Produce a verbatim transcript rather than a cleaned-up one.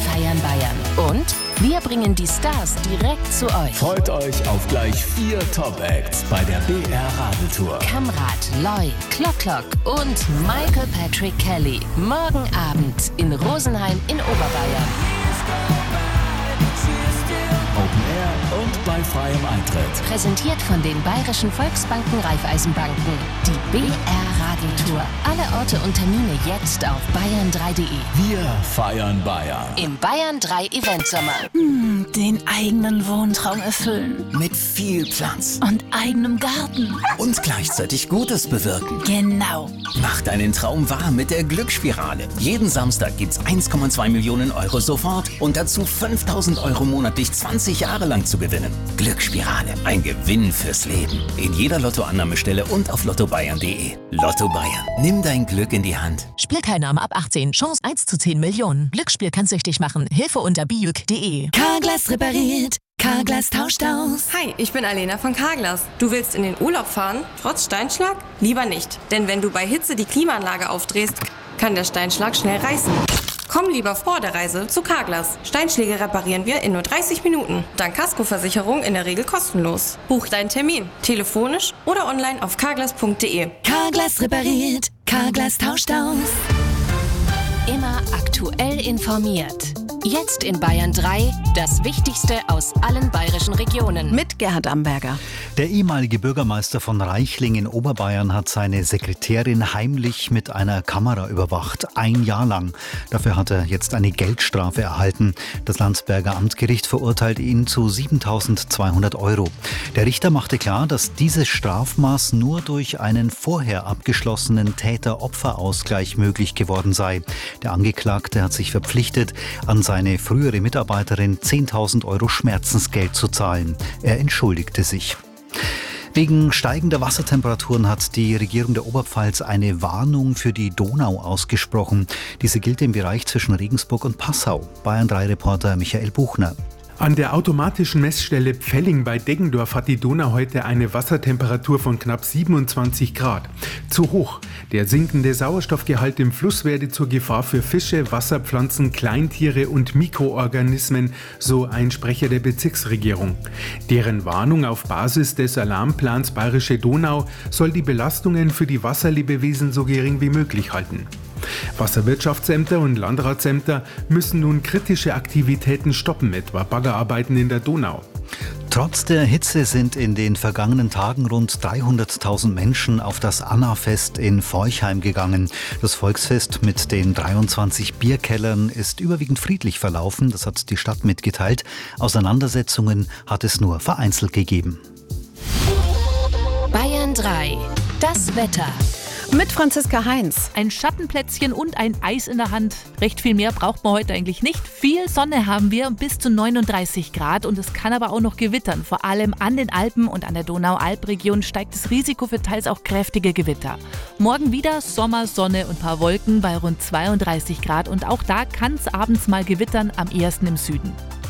feiern Bayern. Und wir bringen die Stars direkt zu euch. Freut euch auf gleich vier Top-Acts bei der B R Radeltour. Kamrat, Loy, Klock Klock und Michael Patrick Kelly. Morgen Abend in Rosenheim in Oberbayern. Open Air und bei freiem Eintritt. Präsentiert von den Bayerischen Volksbanken Raiffeisenbanken. Die B R Radeltour. Alle Orte und Termine jetzt auf bayern drei punkt de. Wir feiern Bayern. Im Bayern drei Eventsommer. Hm, den eigenen Wohntraum erfüllen. Mit viel Platz. Und eigenem Garten. Und gleichzeitig Gutes bewirken. Genau. Mach deinen Traum wahr mit der Glücksspirale. Jeden Samstag gibt's eins Komma zwei Millionen Euro sofort und dazu fünftausend Euro monatlich zwanzig Jahre lang zu gewinnen. Glücksspirale, ein Gewinn fürs Leben. In jeder Lottoannahmestelle und auf lotto bayern punkt de. Lotto Bayern, nimm dein Glück in die Hand. Spielteilnahme ab achtzehn, Chance eins zu zehn Millionen. Glücksspiel kann süchtig machen. Hilfe unter bijuk punkt de. Carglass repariert. Carglass tauscht aus. Hi, ich bin Alena von Carglass. Du willst in den Urlaub fahren, trotz Steinschlag? Lieber nicht, denn wenn du bei Hitze die Klimaanlage aufdrehst, kann der Steinschlag schnell reißen. Komm lieber vor der Reise zu Carglass. Steinschläge reparieren wir in nur dreißig Minuten. Dank Kaskoversicherung in der Regel kostenlos. Buch deinen Termin, telefonisch oder online auf carglass punkt de. Carglass repariert. Carglass tauscht aus. Immer aktuell informiert. Jetzt in Bayern drei, das Wichtigste aus allen bayerischen Regionen. Mit Gerhard Amberger. Der ehemalige Bürgermeister von Reichling in Oberbayern hat seine Sekretärin heimlich mit einer Kamera überwacht. Ein Jahr lang. Dafür hat er jetzt eine Geldstrafe erhalten. Das Landsberger Amtsgericht verurteilt ihn zu siebentausendzweihundert Euro. Der Richter machte klar, dass dieses Strafmaß nur durch einen vorher abgeschlossenen Täter-Opfer-Ausgleich möglich geworden sei. Der Angeklagte hat sich verpflichtet, an seine frühere Mitarbeiterin zehntausend Euro Schmerzensgeld zu zahlen. Er entschuldigte sich. Wegen steigender Wassertemperaturen hat die Regierung der Oberpfalz eine Warnung für die Donau ausgesprochen. Diese gilt im Bereich zwischen Regensburg und Passau. Bayern drei Reporter Michael Buchner. An der automatischen Messstelle Pfelling bei Deggendorf hat die Donau heute eine Wassertemperatur von knapp siebenundzwanzig Grad. Zu hoch. Der sinkende Sauerstoffgehalt im Fluss werde zur Gefahr für Fische, Wasserpflanzen, Kleintiere und Mikroorganismen, so ein Sprecher der Bezirksregierung. Deren Warnung auf Basis des Alarmplans Bayerische Donau soll die Belastungen für die Wasserlebewesen so gering wie möglich halten. Wasserwirtschaftsämter und Landratsämter müssen nun kritische Aktivitäten stoppen, etwa Baggerarbeiten in der Donau. Trotz der Hitze sind in den vergangenen Tagen rund dreihunderttausend Menschen auf das Anna-Fest in Forchheim gegangen. Das Volksfest mit den dreiundzwanzig Bierkellern ist überwiegend friedlich verlaufen, das hat die Stadt mitgeteilt. Auseinandersetzungen hat es nur vereinzelt gegeben. Bayern drei, das Wetter. Mit Franziska Heinz. Ein Schattenplätzchen und ein Eis in der Hand. Recht viel mehr braucht man heute eigentlich nicht. Viel Sonne haben wir, bis zu neununddreißig Grad. Und es kann aber auch noch gewittern. Vor allem an den Alpen und an der Donau-Alp-Region steigt das Risiko für teils auch kräftige Gewitter. Morgen wieder Sommer, Sonne und ein paar Wolken bei rund zweiunddreißig Grad. Und auch da kann es abends mal gewittern, am ehesten im Süden.